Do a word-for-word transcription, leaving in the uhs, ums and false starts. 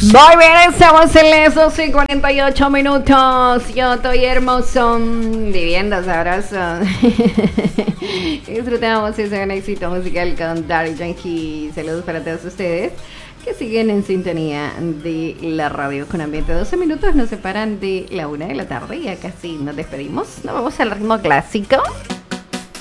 Muy bien, estamos en las doce y cuarenta y ocho minutos. Yo estoy hermoso, viviendo sabroso. Disfrutamos ese gran éxito musical con Daddy Yankee. Saludos para todos ustedes que siguen en sintonía de la radio con ambiente. doce minutos nos separan de la una de la tarde. Ya casi nos despedimos. Nos vamos al ritmo clásico.